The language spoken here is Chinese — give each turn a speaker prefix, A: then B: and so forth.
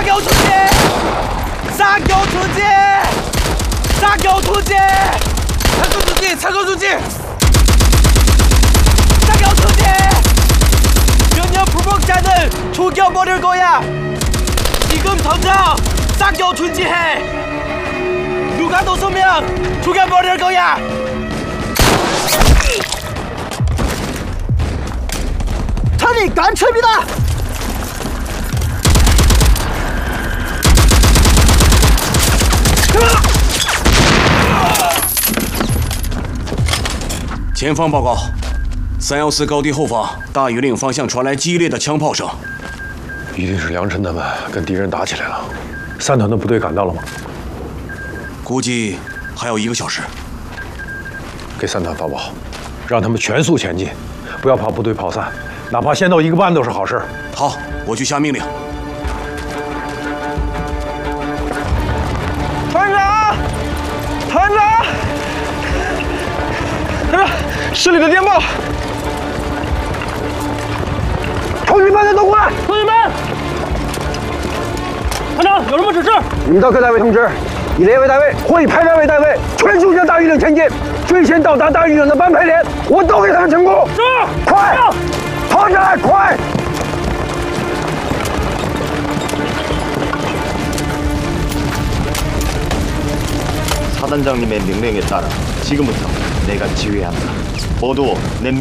A: 杀狗出去！杀狗出去！杀狗出去！杀狗出去！杀狗出去！杀狗出去! 그냥 불법자는 죽여버릴 거야. 지금 당장 쌍교 중지해. 누가 나서면 죽여버릴 거야. 탄이 간첩이다.
B: 前方报告，314高地后方大庾岭方向传来激烈的枪炮声，
C: 一定是梁晨他们跟敌人打起来了。3团的部队赶到了吗？
B: 估计还有1个小时。
C: 给3团发报，让他们全速前进，不要怕部队跑散，哪怕先到1个半都是好事。
B: 好，我去下命令。
A: 团长，团长，团长，市里的电报。 同志们，都过来！同志们，团长有什么指示？
D: 你们到各单位通知，以连为单位或以排连为单位，全速向大庾岭前进。最先到达大庾岭的班排连，我都给他们成功。是，快，跑起来，快！
E: 사단장님의 명령에 따라 지금부터 내가 지휘한다. 모두 내